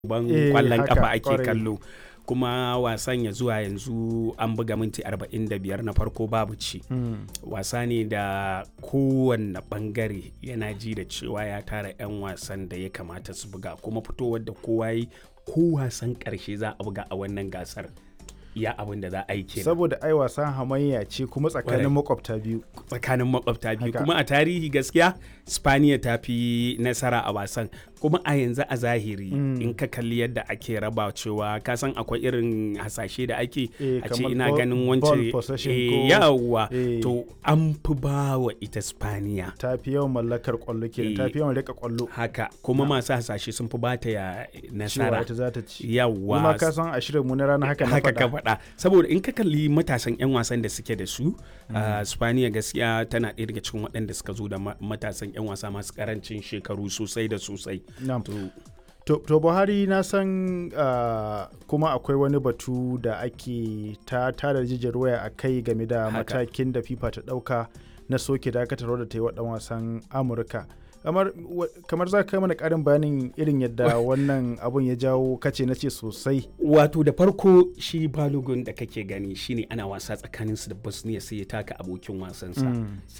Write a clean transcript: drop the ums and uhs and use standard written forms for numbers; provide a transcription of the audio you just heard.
ban kwallon kafa ake kwarai. kallo, kuma wasan ya zuwa yanzu an buga minti 45 na farko babu ci. Wasa ne da kowanne bangare yana ji da cewa ya tara 'yan wasan da ya kamata su buga, kuma fitowar da kowa yi ko wasan karshe za a buga a wannan gasar ya abin da za a yi kenan. Saboda ai wasan hamayya ce kuma tsakanin makwabta biyu. Kuma a tarihi gaskiya Spaniya ta fi nasara a wasan, kuma a yanzu a zahiri in ka kalli yadda ake raba cewa ka san akwai irin hasashe da ake a ce ina ganin wance yawa to an fi ba wa ita Spaniya. Ta fi yawan mallakar kwallo kenan, ta fi yawan rika kwallo. Haka kuma masu hasashe sun fi ba ta ya nasara. Cewa ita za ta ci. Yawa. Kuma ka san a shirin mu na rana haka na faɗa. Saboda in ka kalli matasan 'yan wasan da suke da su, Spaniya gaskiya tana ɗaya daga cikin waɗanda suka zo da matasan 'yan wasa masu karancin shekaru sosai da sosai. To Buhari na san kuma akwai wani batu da ake tada jijiyar waya a kai game da matakin da FIFA ta ɗauka na soke dakatarwa da ta yi wa ɗan wasan Amurka. kamar za ka mana karin bayanin irin yadda wannan abun ya jawo kace na ce sosai. Wato da farko shi Balogun da kake gani shine ana wasa tsakaninsu da Bosnia sai ya taka abokin wasansa